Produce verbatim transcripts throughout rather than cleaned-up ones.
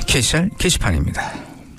케이씨알 게시판입니다.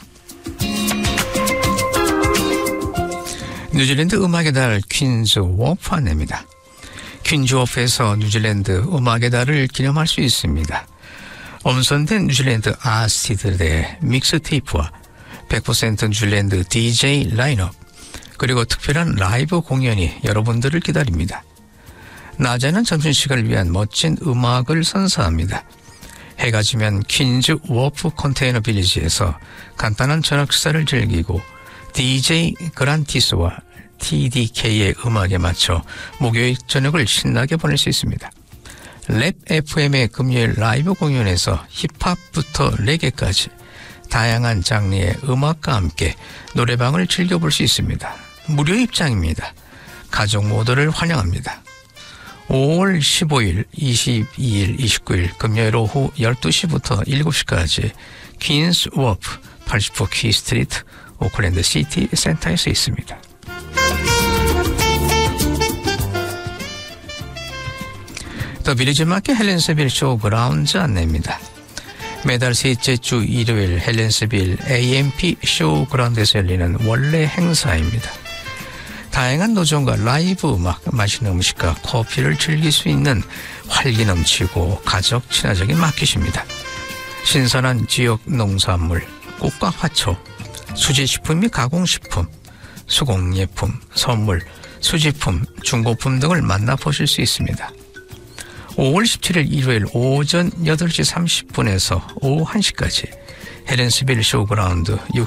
뉴질랜드 음악의 달 퀸즈 워프 안내입니다. 퀸즈 워프에서 뉴질랜드 음악의 달을 기념할 수 있습니다. 엄선된 뉴질랜드 아티스트들의 믹스테이프와 백 퍼센트 뉴질랜드 디제이 라인업, 그리고 특별한 라이브 공연이 여러분들을 기다립니다. 낮에는 점심시간을 위한 멋진 음악을 선사합니다. 해가 지면 퀸즈 워프 컨테이너 빌리지에서 간단한 저녁 식사를 즐기고 디제이 그란티스와 티디케이의 음악에 맞춰 목요일 저녁을 신나게 보낼 수 있습니다. 랩 에프엠의 금요일 라이브 공연에서 힙합부터 레게까지 다양한 장르의 음악과 함께 노래방을 즐겨볼 수 있습니다. 무료 입장입니다. 가족 모두를 환영합니다. 오월 십오일, 이십이일, 이십구일 금요일 오후 열두 시부터 일곱 시까지 퀸즈 워프 팔십포 키 스트리트 오클랜드 시티 센터에서 있습니다. 더 빌리지 마켓 헬렌스빌 쇼그라운드 안내입니다. 매달 셋째 주 일요일 헬렌스빌 에이엠피 쇼그라운드에서 열리는 원래 행사입니다. 다양한 노점과 라이브 음악, 맛있는 음식과 커피를 즐길 수 있는 활기 넘치고 가족 친화적인 마켓입니다. 신선한 지역 농산물, 꽃과 화초, 수제식품 및 가공식품, 수공예품, 선물, 수집품, 중고품 등을 만나보실 수 있습니다. 오월 십칠일 일요일 오전 여덟 시 삼십 분에서 오후 한 시까지 헬렌스빌 쇼그라운드